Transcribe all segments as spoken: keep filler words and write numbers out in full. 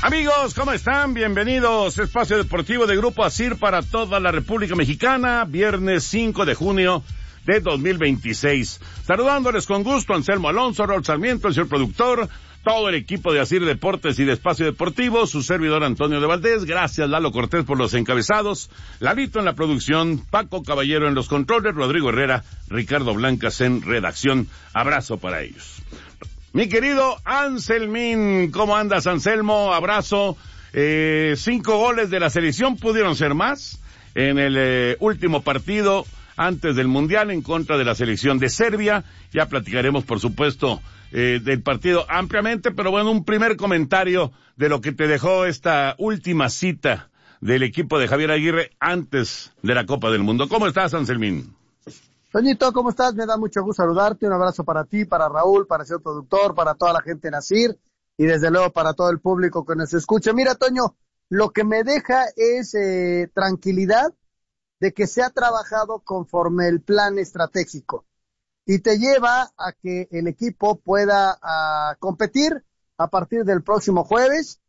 Amigos, ¿cómo están? Bienvenidos. Espacio Deportivo de Grupo ASIR para toda la República Mexicana, viernes cinco de junio de dos mil veintiséis. Saludándoles con gusto, Anselmo Alonso, Raúl Sarmiento, el señor productor, todo el equipo de ASIR Deportes y de Espacio Deportivo, su servidor Antonio de Valdés. Gracias, Lalo Cortés, por los encabezados, Lalito en la producción, Paco Caballero en los controles, Rodrigo Herrera, Ricardo Blancas en redacción. Abrazo para ellos. Mi querido Anselmín, ¿cómo andas, Anselmo? Abrazo. Eh, cinco goles de la selección, pudieron ser más en el eh, último partido antes del Mundial en contra de la selección de Serbia. Ya platicaremos, por supuesto, eh, del partido ampliamente, pero bueno, un primer comentario de lo que te dejó esta última cita del equipo de Javier Aguirre antes de la Copa del Mundo. ¿Cómo estás, Anselmín? Toñito, ¿cómo estás? Me da mucho gusto saludarte, un abrazo para ti, para Raúl, para el señor productor, para toda la gente en ASIR y desde luego para todo el público que nos escucha. Mira, Toño, lo que me deja es eh, tranquilidad de que se ha trabajado conforme el plan estratégico y te lleva a que el equipo pueda a, competir a partir del próximo jueves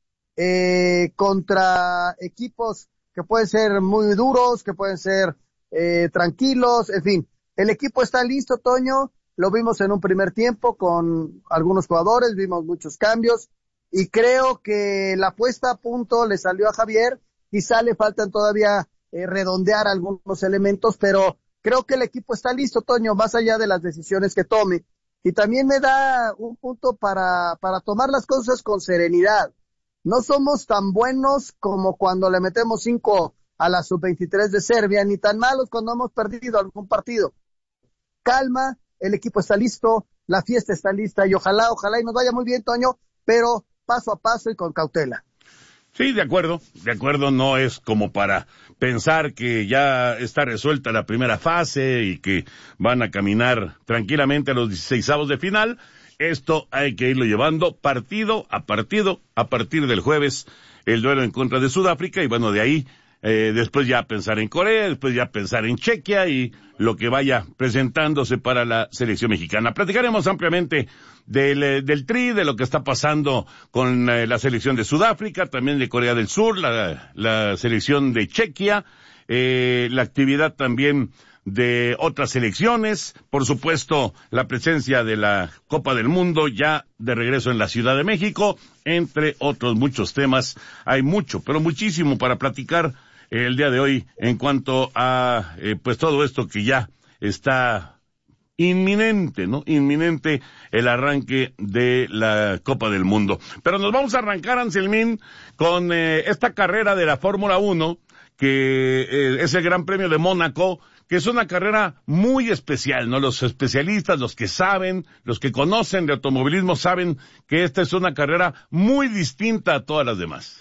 eh, contra equipos que pueden ser muy duros, que pueden ser eh, tranquilos, en fin. El equipo está listo, Toño, lo vimos en un primer tiempo con algunos jugadores, vimos muchos cambios y creo que la puesta a punto le salió a Javier, quizá le faltan todavía eh, redondear algunos elementos, pero creo que el equipo está listo, Toño, más allá de las decisiones que tome. Y también me da un punto para, para tomar las cosas con serenidad. No somos tan buenos como cuando le metemos cinco a la sub veintitrés de Serbia, ni tan malos cuando hemos perdido algún partido. Calma, el equipo está listo, la fiesta está lista y ojalá, ojalá y nos vaya muy bien, Toño, pero paso a paso y con cautela. Sí, de acuerdo, de acuerdo, no es como para pensar que ya está resuelta la primera fase y que van a caminar tranquilamente a los dieciseisavos de final. Esto hay que irlo llevando partido a partido a partir del jueves, el duelo en contra de Sudáfrica y bueno, de ahí Eh, después ya pensar en Corea, después ya pensar en Chequia y lo que vaya presentándose para la selección mexicana. Platicaremos ampliamente del, del Tri, de lo que está pasando con eh, la selección de Sudáfrica, también de Corea del Sur, la, la selección de Chequia, eh, la actividad también de otras selecciones, por supuesto la presencia de la Copa del Mundo ya de regreso en la Ciudad de México, entre otros muchos temas. Hay mucho, pero muchísimo para platicar el día de hoy en cuanto a eh, pues todo esto que ya está inminente, ¿no? Inminente el arranque de la Copa del Mundo. Pero nos vamos a arrancar, Anselmín, con eh, esta carrera de la Fórmula uno, que eh, es el Gran Premio de Mónaco, que es una carrera muy especial, ¿no? Los especialistas, los que saben, los que conocen de automovilismo saben que esta es una carrera muy distinta a todas las demás.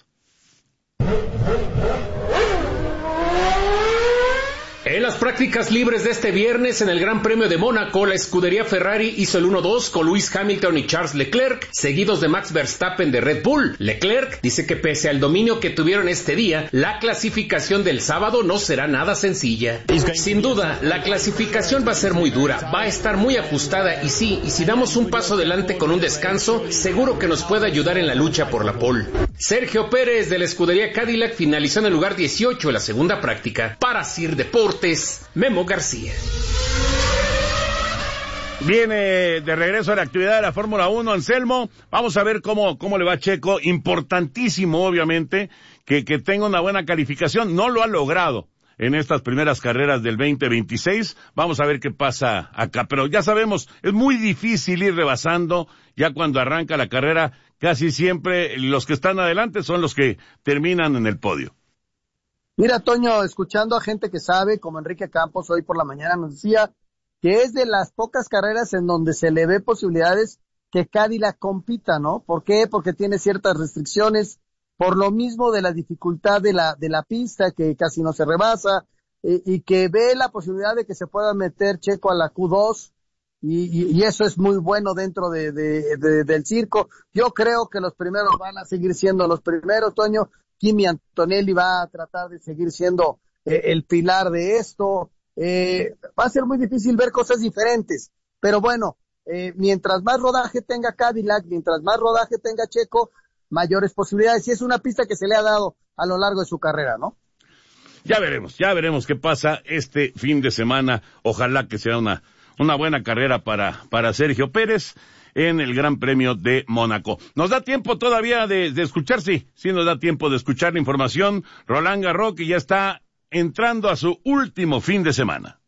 En las prácticas libres de este viernes en el Gran Premio de Mónaco, la escudería Ferrari hizo el uno dos con Lewis Hamilton y Charles Leclerc, seguidos de Max Verstappen de Red Bull. Leclerc dice que pese al dominio que tuvieron este día, la clasificación del sábado no será nada sencilla. Sin duda, la clasificación va a ser muy dura, va a estar muy ajustada y sí, y si damos un paso adelante con un descanso, seguro que nos puede ayudar en la lucha por la pole. Sergio Pérez de la escudería Cadillac finalizó en el lugar dieciocho en la segunda práctica. Para ASIR Deportes, Memo García. Viene de regreso a la actividad de la Fórmula uno, Anselmo. Vamos a ver cómo, cómo le va a Checo. Importantísimo, obviamente, que, que tenga una buena calificación. No lo ha logrado en estas primeras carreras del veinte veintiséis. Vamos a ver qué pasa acá. Pero ya sabemos, es muy difícil ir rebasando. Ya cuando arranca la carrera, casi siempre los que están adelante son los que terminan en el podio. Mira, Toño, escuchando a gente que sabe, como Enrique Campos hoy por la mañana nos decía que es de las pocas carreras en donde se le ve posibilidades que Cadillac compita, ¿no? ¿Por qué? Porque tiene ciertas restricciones, por lo mismo de la dificultad de la de la pista, que casi no se rebasa, eh, y que ve la posibilidad de que se pueda meter Checo a la Q dos, y, y, y eso es muy bueno dentro de, de, de del circo. Yo creo que los primeros van a seguir siendo los primeros, Toño. Kimi Antonelli va a tratar de seguir siendo eh, el pilar de esto. Eh, va a ser muy difícil ver cosas diferentes, pero bueno, eh, mientras más rodaje tenga Cadillac, mientras más rodaje tenga Checo, mayores posibilidades, y es una pista que se le ha dado a lo largo de su carrera, ¿no? Ya veremos, ya veremos qué pasa este fin de semana. Ojalá que sea una, una buena carrera para, para Sergio Pérez en el Gran Premio de Mónaco. ¿Nos da tiempo todavía de, de escuchar? Sí, sí nos da tiempo de escuchar la información. Roland Garros, que ya está entrando a su último fin de semana.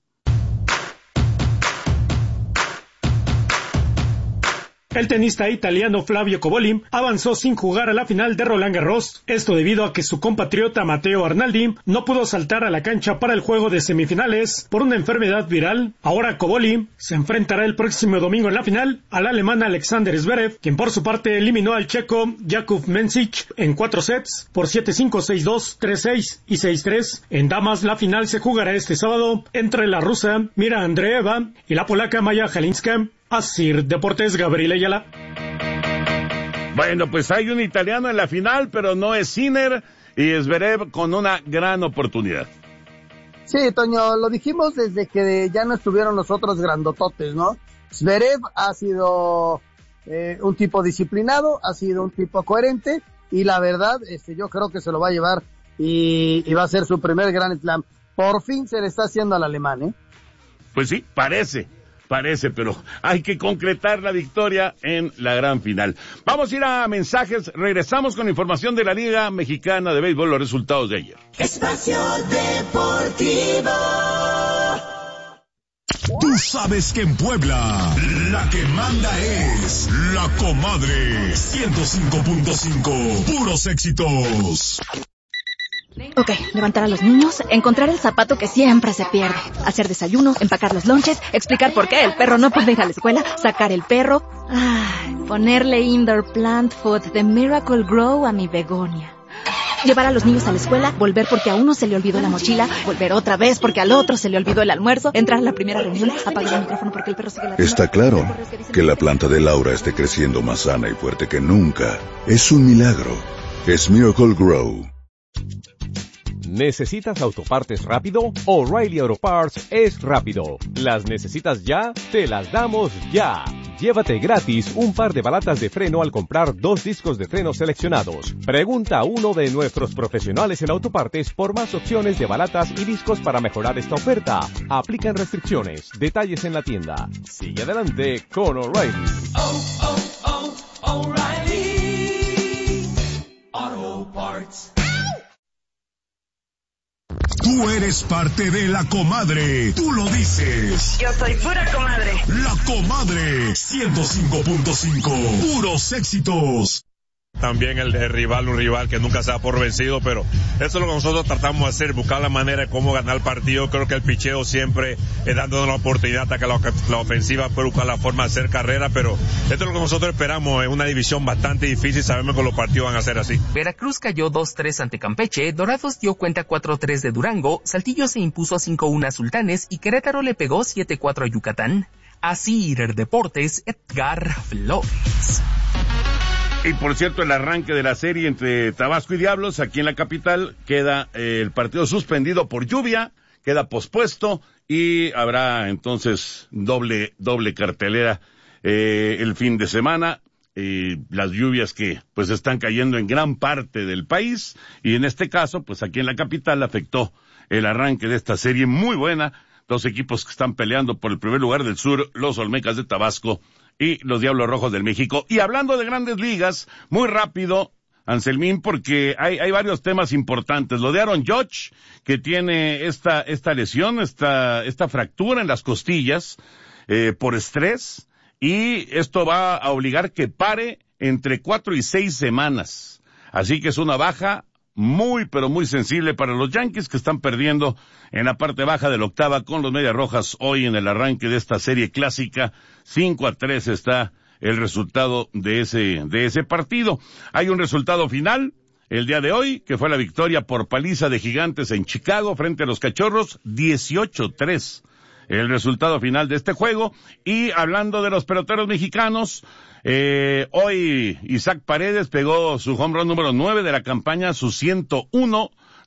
El tenista italiano Flavio Cobolli avanzó sin jugar a la final de Roland Garros, esto debido a que su compatriota Matteo Arnaldi no pudo saltar a la cancha para el juego de semifinales por una enfermedad viral. Ahora Cobolli se enfrentará el próximo domingo en la final al alemán Alexander Zverev, quien por su parte eliminó al checo Jakub Mensik en cuatro sets por siete cinco, seis dos, tres seis y seis tres. En damas, la final se jugará este sábado entre la rusa Mira Andreeva y la polaca Maja Halinska. Asir Deportes, Gabriel Ayala. Bueno, pues hay un italiano en la final, pero no es Sinner, y Zverev con una gran oportunidad. Sí, Toño, lo dijimos desde que ya no estuvieron los otros grandototes, ¿no? Zverev ha sido eh, un tipo disciplinado, ha sido un tipo coherente, y la verdad, este, yo creo que se lo va a llevar y, y va a ser su primer Grand Slam. Por fin se le está haciendo al alemán, ¿eh? Pues sí, parece. Parece, pero hay que concretar la victoria en la gran final. Vamos a ir a mensajes, regresamos con información de la Liga Mexicana de Béisbol, los resultados de ayer. Espacio Deportivo. Tú sabes que en Puebla, la que manda es La Comadre. ciento cinco punto cinco, puros éxitos. Ok, levantar a los niños, encontrar el zapato que siempre se pierde, hacer desayunos, empacar los lonches, explicar por qué el perro no puede ir a la escuela, sacar el perro, ay, ponerle indoor plant food de Miracle Grow a mi begonia. Llevar a los niños a la escuela, volver porque a uno se le olvidó la mochila, volver otra vez porque al otro se le olvidó el almuerzo, entrar a la primera reunión, apagar el micrófono porque el perro sigue ladrando. Está claro que la planta de Laura esté creciendo más sana y fuerte que nunca. Es un milagro. Es Miracle Grow. ¿Necesitas autopartes rápido? O'Reilly Auto Parts es rápido. ¿Las necesitas ya? Te las damos ya. Llévate gratis un par de balatas de freno al comprar dos discos de freno seleccionados. Pregunta a uno de nuestros profesionales en autopartes por más opciones de balatas y discos para mejorar esta oferta. Aplican restricciones. Detalles en la tienda. Sigue adelante con O'Reilly. Oh, oh, oh, O'Reilly Auto Parts. Tú eres parte de La Comadre. Tú lo dices. Yo soy pura comadre. La Comadre. ciento cinco punto cinco. Puros éxitos. También el, el rival, un rival que nunca se da por vencido, pero eso es lo que nosotros tratamos de hacer, buscar la manera de cómo ganar el partido. Creo que el picheo siempre es dándonos la oportunidad a que la, la ofensiva pueda buscar la forma de hacer carrera, pero esto es lo que nosotros esperamos, es una división bastante difícil, sabemos que los partidos van a ser así. Veracruz cayó dos tres ante Campeche, Dorados dio cuenta cuatro tres de Durango, Saltillo se impuso a cinco uno a Sultanes y Querétaro le pegó siete cuatro a Yucatán. Asir Deportes, Edgar Flores. Y por cierto, el arranque de la serie entre Tabasco y Diablos, aquí en la capital, queda eh, el partido suspendido por lluvia, queda pospuesto y habrá entonces doble doble cartelera eh, el fin de semana. Eh, las lluvias que pues están cayendo en gran parte del país y en este caso, pues aquí en la capital afectó el arranque de esta serie muy buena. Dos equipos que están peleando por el primer lugar del sur, los Olmecas de Tabasco y los Diablos Rojos del México. Y hablando de grandes ligas, muy rápido, Anselmín, porque hay, hay varios temas importantes. Lo de Aaron Judge, que tiene esta, esta lesión, esta, esta fractura en las costillas, eh, por estrés, y esto va a obligar que pare entre cuatro y seis semanas. Así que es una baja muy, pero muy sensible para los Yankees, que están perdiendo en la parte baja de la octava con los Medias Rojas hoy en el arranque de esta serie clásica. cinco a tres está el resultado de ese, de ese partido. Hay un resultado final el día de hoy, que fue la victoria por paliza de Gigantes en Chicago frente a los Cachorros, dieciocho tres. El resultado final de este juego. Y hablando de los peloteros mexicanos, eh, hoy Isaac Paredes pegó su home run número nueve de la campaña, su ciento uno,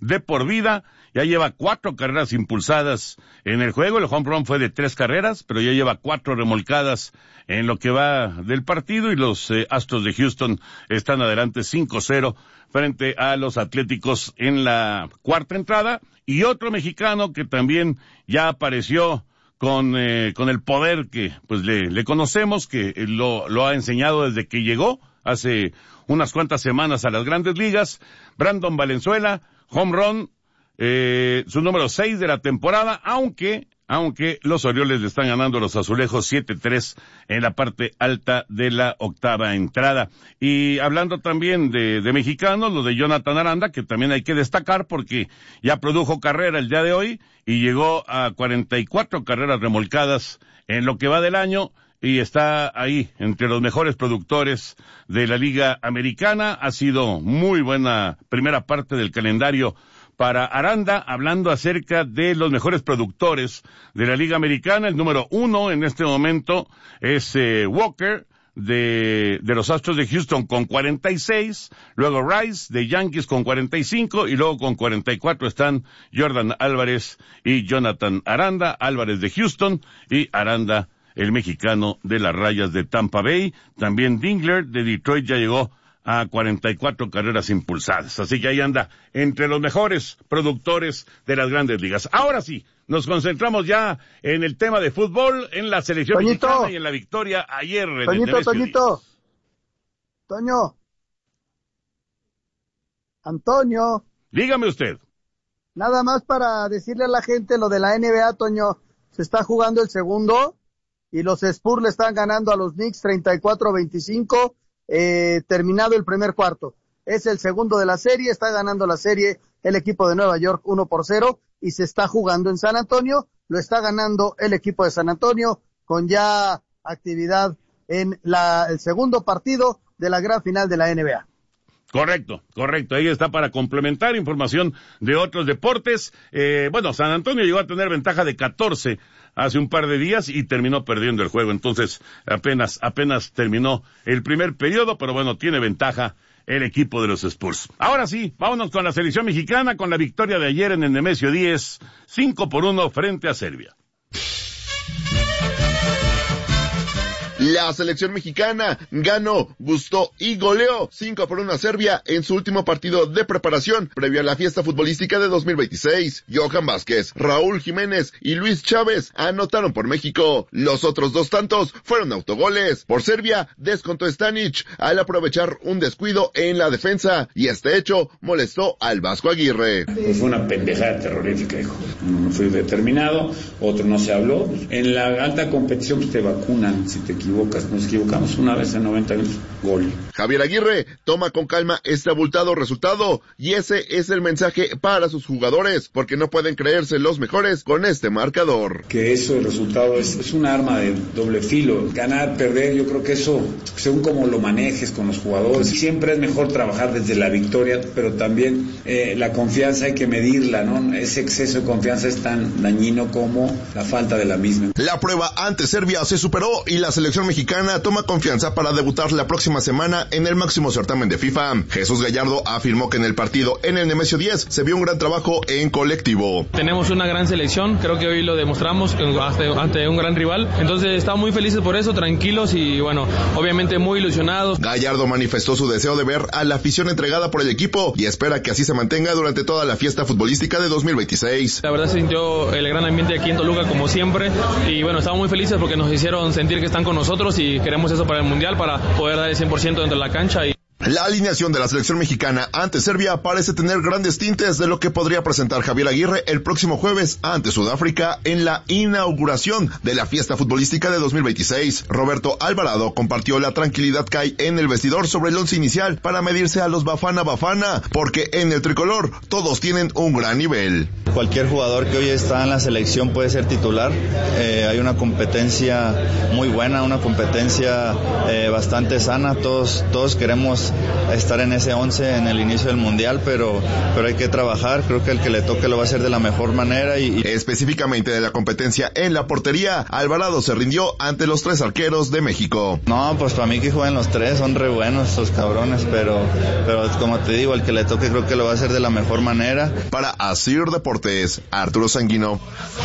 de por vida. Ya lleva cuatro carreras impulsadas en el juego. El home run fue de tres carreras, pero ya lleva cuatro remolcadas en lo que va del partido, y los eh, Astros de Houston están adelante cinco cero frente a los Atléticos en la cuarta entrada. Y otro mexicano que también ya apareció con eh, con el poder que pues le, le conocemos, que lo, lo ha enseñado desde que llegó hace unas cuantas semanas a las Grandes Ligas. Brandon Valenzuela, home run, eh, su número seis de la temporada, aunque aunque los Orioles le están ganando a los Azulejos siete tres en la parte alta de la octava entrada. Y hablando también de, de mexicanos, lo de Jonathan Aranda, que también hay que destacar porque ya produjo carrera el día de hoy y llegó a cuarenta y cuatro carreras remolcadas en lo que va del año, y está ahí entre los mejores productores de la Liga Americana. Ha sido muy buena primera parte del calendario para Aranda. Hablando acerca de los mejores productores de la Liga Americana, el número uno en este momento es eh, Walker de, de los Astros de Houston con cuarenta y seis, luego Rice de Yankees con cuarenta y cinco, y luego con cuarenta y cuatro están Jordan Álvarez y Jonathan Aranda. Álvarez de Houston y Aranda, el mexicano de las Rayas de Tampa Bay. También Dingler de Detroit ya llegó a cuarenta y cuatro carreras impulsadas. Así que ahí anda, entre los mejores productores de las Grandes Ligas. Ahora sí, nos concentramos ya en el tema de fútbol, en la selección Toñito, mexicana y en la victoria ayer en Toñito, el Nemesio Toñito, Díaz. Toño, Antonio. Dígame usted. Nada más para decirle a la gente lo de la N B A, Toño. Se está jugando el segundo y los Spurs le están ganando a los Knicks treinta y cuatro a veinticinco, eh, terminado el primer cuarto. Es el segundo de la serie, está ganando la serie el equipo de Nueva York uno por cero, y se está jugando en San Antonio, lo está ganando el equipo de San Antonio con ya actividad en la, el segundo partido de la gran final de la N B A. Correcto, correcto. Ahí está para complementar información de otros deportes. Eh, bueno, San Antonio llegó a tener ventaja de catorce hace un par de días y terminó perdiendo el juego. Entonces, apenas, apenas terminó el primer periodo, pero bueno, tiene ventaja el equipo de los Spurs. Ahora sí, vámonos con la selección mexicana, con la victoria de ayer en el Nemesio Díaz, cinco por uno frente a Serbia. La selección mexicana ganó, gustó y goleó cinco por uno a Serbia en su último partido de preparación previo a la fiesta futbolística de dos mil veintiséis. Johan Vázquez, Raúl Jiménez y Luis Chávez anotaron por México. Los otros dos tantos fueron autogoles. Por Serbia descontó Stanic al aprovechar un descuido en la defensa, y este hecho molestó al Vasco Aguirre. Pues fue una pendejada terrorífica, hijo. Uno fue determinado, otro no se habló. En la alta competición pues te vacunan si te equivocas. Nos equivocamos una vez en noventa minutos, gol. Javier Aguirre toma con calma este abultado resultado, y ese es el mensaje para sus jugadores, porque no pueden creerse los mejores con este marcador. Que eso, el resultado es, es un arma de doble filo. Ganar, perder, yo creo que eso, según cómo lo manejes con los jugadores, siempre es mejor trabajar desde la victoria, pero también eh, la confianza hay que medirla, ¿no? Ese exceso de confianza es tan dañino como la falta de la misma. La prueba ante Serbia se superó y la selección mexicana toma confianza para debutar la próxima semana en el máximo certamen de FIFA. Jesús Gallardo afirmó que en el partido en el Nemesio Díaz se vio un gran trabajo en colectivo. Tenemos una gran selección, creo que hoy lo demostramos ante, ante un gran rival, entonces estamos muy felices por eso, tranquilos y bueno, obviamente muy ilusionados. Gallardo manifestó su deseo de ver a la afición entregada por el equipo y espera que así se mantenga durante toda la fiesta futbolística de dos mil veintiséis. La verdad se sintió el gran ambiente aquí en Toluca como siempre y bueno, estamos muy felices porque nos hicieron sentir que están con nosotros y queremos eso para el Mundial, para poder dar el cien por ciento dentro de la cancha. Y la alineación de la selección mexicana ante Serbia parece tener grandes tintes de lo que podría presentar Javier Aguirre el próximo jueves ante Sudáfrica en la inauguración de la fiesta futbolística de dos mil veintiséis. Roberto Alvarado compartió la tranquilidad que hay en el vestidor sobre el once inicial para medirse a los Bafana Bafana, porque en el tricolor todos tienen un gran nivel. Cualquier jugador que hoy está en la selección puede ser titular. Eh, hay una competencia muy buena, una competencia eh, bastante sana. Todos, todos queremos menos estar en ese once en el inicio del Mundial, pero, pero hay que trabajar, creo que el que le toque lo va a hacer de la mejor manera. Y, y... Específicamente de la competencia en la portería, Alvarado se rindió ante los tres arqueros de México. No, pues para mí que jueguen los tres, son re buenos esos cabrones, pero, pero como te digo, el que le toque creo que lo va a hacer de la mejor manera. Para Asir Deportes, Arturo Sanguino.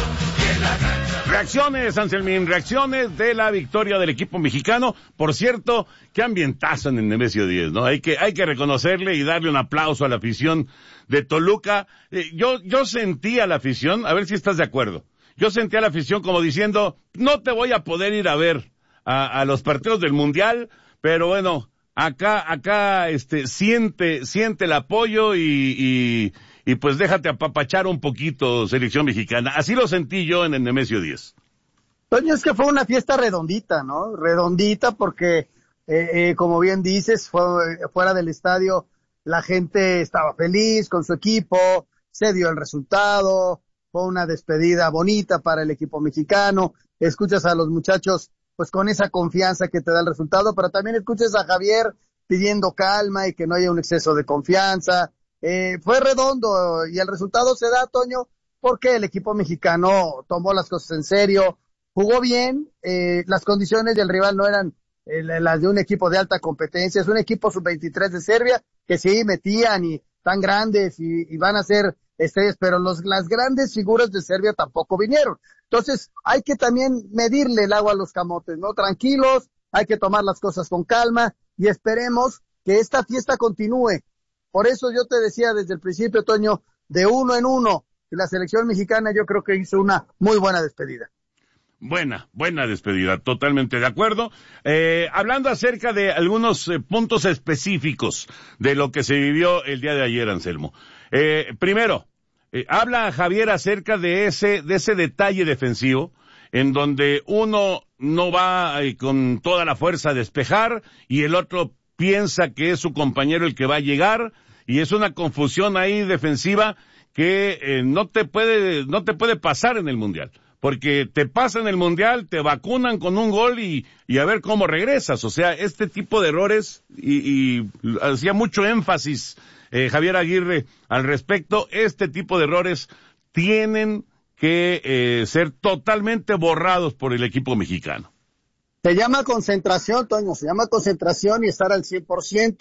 Reacciones, Anselmín, reacciones de la victoria del equipo mexicano. Por cierto, qué ambientazo en el Nemesio diez, ¿no? Hay que, hay que reconocerle y darle un aplauso a la afición de Toluca. Eh, yo, yo sentí a la afición, a ver si estás de acuerdo. Yo sentí a la afición como diciendo, no te voy a poder ir a ver a, a los partidos del Mundial, pero bueno, acá, acá, este, siente, siente el apoyo y, y, y pues déjate apapachar un poquito, selección mexicana. Así lo sentí yo en el Nemesio diez. Toño, es que fue una fiesta redondita, ¿no? Redondita porque, eh, eh, como bien dices, fue, fuera del estadio la gente estaba feliz con su equipo, se dio el resultado, fue una despedida bonita para el equipo mexicano. Escuchas a los muchachos pues con esa confianza que te da el resultado, pero también escuchas a Javier pidiendo calma y que no haya un exceso de confianza. Eh, fue redondo y el resultado se da, Toño, porque el equipo mexicano tomó las cosas en serio, jugó bien, eh, las condiciones del rival no eran eh, las de un equipo de alta competencia, es un equipo sub veintitrés de Serbia que sí metían y tan grandes y, y van a ser estrellas, pero los, las grandes figuras de Serbia tampoco vinieron. Entonces hay que también medirle el agua a los camotes, ¿no? Tranquilos, hay que tomar las cosas con calma y esperemos que esta fiesta continúe. Por eso yo te decía desde el principio, Toño, de uno en uno, y la selección mexicana yo creo que hizo una muy buena despedida. Buena, buena despedida, totalmente de acuerdo. Eh, hablando acerca de algunos eh, puntos específicos de lo que se vivió el día de ayer, Anselmo. Eh, primero, eh, habla Javier acerca de ese, de ese detalle defensivo, en donde uno no va eh, con toda la fuerza a despejar y el otro piensa que es su compañero el que va a llegar, y es una confusión ahí defensiva que eh, no te puede, no te puede pasar en el Mundial. Porque te pasa en el Mundial, te vacunan con un gol y, y a ver cómo regresas. O sea, este tipo de errores, y, y hacía mucho énfasis eh, Javier Aguirre al respecto, este tipo de errores tienen que eh, ser totalmente borrados por el equipo mexicano. Se llama concentración, Toño, se llama concentración y estar al cien por ciento.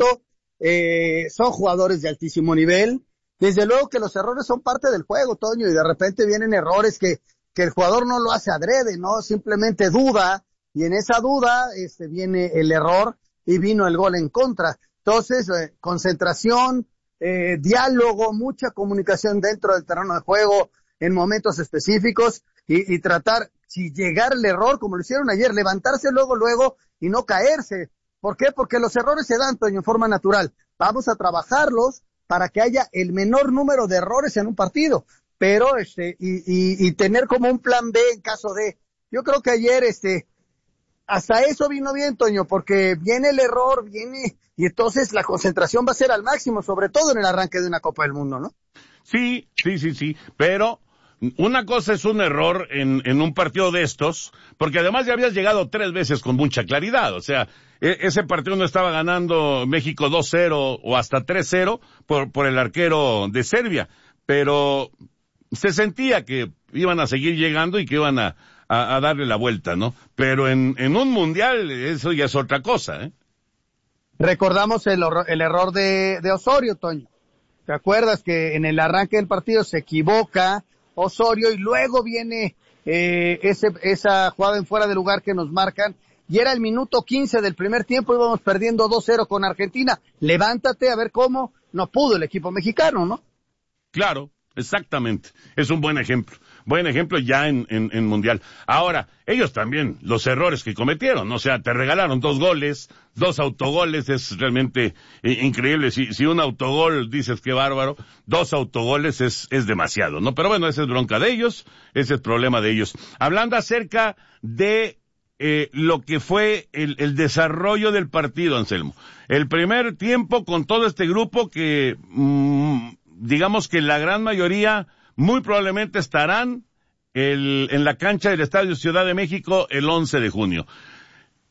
Eh, son jugadores de altísimo nivel. Desde luego que los errores son parte del juego, Toño, y de repente vienen errores que que el jugador no lo hace adrede, ¿no? Simplemente duda, y en esa duda este viene el error y vino el gol en contra. Entonces, eh, concentración, eh, diálogo, mucha comunicación dentro del terreno de juego en momentos específicos y, y tratar, si llegar el error, como lo hicieron ayer, levantarse luego, luego y no caerse. ¿Por qué? Porque los errores se dan, Toño, en forma natural. Vamos a trabajarlos para que haya el menor número de errores en un partido. Pero este y, y y tener como un plan B en caso de, yo creo que ayer este hasta eso vino bien, Toño, porque viene el error, viene y entonces la concentración va a ser al máximo, sobre todo en el arranque de una Copa del Mundo, ¿no? Sí, sí, sí, sí, pero una cosa es un error en, en un partido de estos, porque además ya habías llegado tres veces con mucha claridad, o sea, e- ese partido no estaba ganando México dos cero o hasta tres cero por, por el arquero de Serbia, pero se sentía que iban a seguir llegando y que iban a, a, a darle la vuelta, ¿no? Pero en, en un mundial eso ya es otra cosa, ¿eh? Recordamos el, el error de, de Osorio, Toño. ¿Te acuerdas que en el arranque del partido se equivoca Osorio y luego viene eh, ese, esa jugada en fuera de lugar que nos marcan? Y era el minuto quince del primer tiempo, íbamos perdiendo dos cero con Argentina. Levántate a ver cómo no pudo el equipo mexicano, ¿no? Claro. Exactamente, es un buen ejemplo, buen ejemplo ya en, en, en Mundial. Ahora, ellos también, los errores que cometieron, o sea, te regalaron dos goles, dos autogoles, es realmente eh, increíble. Si, si un autogol dices que bárbaro, dos autogoles es, es demasiado, ¿no? Pero bueno, esa es bronca de ellos, ese es problema de ellos. Hablando acerca de eh, lo que fue el, el desarrollo del partido, Anselmo. El primer tiempo con todo este grupo que... Mmm, digamos que la gran mayoría muy probablemente estarán el, en la cancha del Estadio Ciudad de México el once de junio.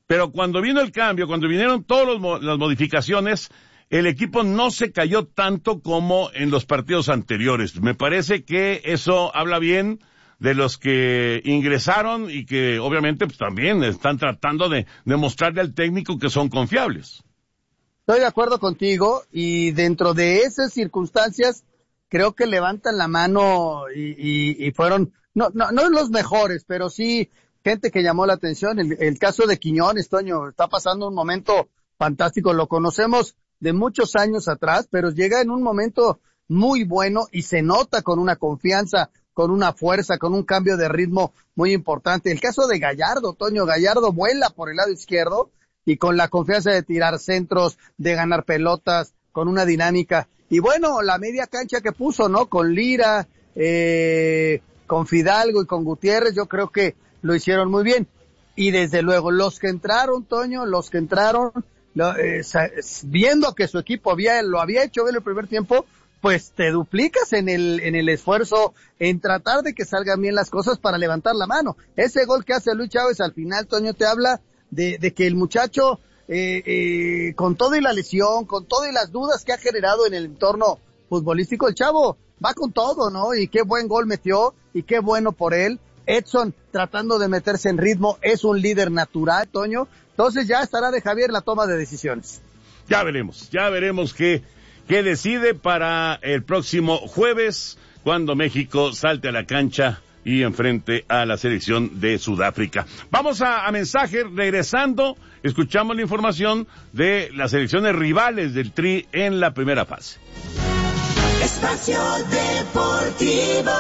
pero cuando vino el cambio, cuando vinieron todas las modificaciones, el equipo no se cayó tanto como en los partidos anteriores. Me parece que eso habla bien de los que ingresaron y que obviamente pues, también están tratando de demostrarle al técnico que son confiables. Estoy de acuerdo contigo y dentro de esas circunstancias creo que levantan la mano y, y, y fueron, no, no, no los mejores, pero sí gente que llamó la atención. El, el caso de Quiñones, Toño, está pasando un momento fantástico, lo conocemos de muchos años atrás, pero llega en un momento muy bueno y se nota con una confianza, con una fuerza, con un cambio de ritmo muy importante. El caso de Gallardo, Toño, Gallardo vuela por el lado izquierdo y con la confianza de tirar centros, de ganar pelotas, con una dinámica. Y bueno, la media cancha que puso, ¿no? Con Lira, eh, con Fidalgo y con Gutiérrez, yo creo que lo hicieron muy bien. Y desde luego, los que entraron, Toño, los que entraron, lo, eh, viendo que su equipo había, lo había hecho bien el primer tiempo, pues te duplicas en el, en el esfuerzo, en tratar de que salgan bien las cosas para levantar la mano. Ese gol que hace Luis Chávez al final, Toño, te habla de, de que el muchacho, eh, eh, con todo y la lesión, con todo y las dudas que ha generado en el entorno futbolístico, el chavo va con todo, ¿no? Y qué buen gol metió, y qué bueno por él. Edson tratando de meterse en ritmo, es un líder natural, Toño. Entonces ya estará de Javier la toma de decisiones. Ya veremos, ya veremos qué, qué decide para el próximo jueves, cuando México salte a la cancha y enfrente a la selección de Sudáfrica. Vamos a, a mensaje, regresando, escuchamos la información de las selecciones rivales del Tri en la primera fase. Espacio Deportivo.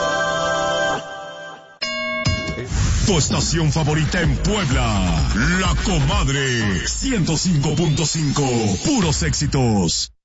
Tu estación favorita en Puebla, La Comadre, ciento cinco punto cinco, puros éxitos.